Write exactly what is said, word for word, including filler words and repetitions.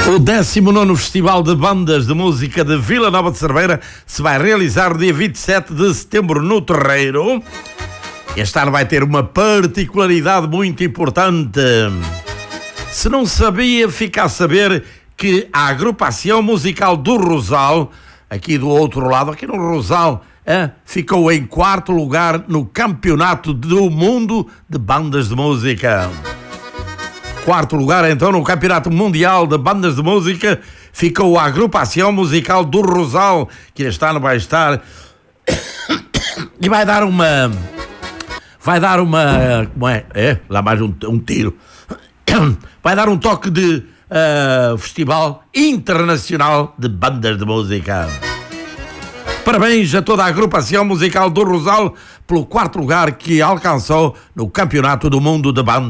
O décimo nono Festival de Bandas de Música de Vila Nova de Cerveira se vai realizar no dia vinte e sete de setembro no Terreiro. Este ano vai ter uma particularidade muito importante. Se não sabia, fica a saber que a agrupação musical do Rosal, aqui do outro lado, aqui no Rosal, é, ficou em quarto lugar no Campeonato do Mundo de Bandas de Música. Quarto lugar, então, no Campeonato Mundial de Bandas de Música, ficou a agrupação musical do Rosal, que este ano vai estar e vai dar uma... Vai dar uma... Como é? É, lá mais um, um tiro. Vai dar um toque de uh, Festival Internacional de Bandas de Música. Parabéns a toda a agrupação musical do Rosal pelo quarto lugar que alcançou no Campeonato do Mundo de Bandas.